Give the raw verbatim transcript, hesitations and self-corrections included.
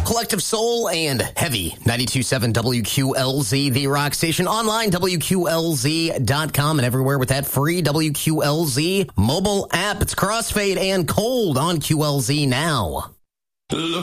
Collective Soul and Heavy. ninety-two point seven W Q L Z, the rock station. Online, W Q L Z dot com, and everywhere with that free W Q L Z mobile app. It's Crossfade and Cold on Q L Z now. Look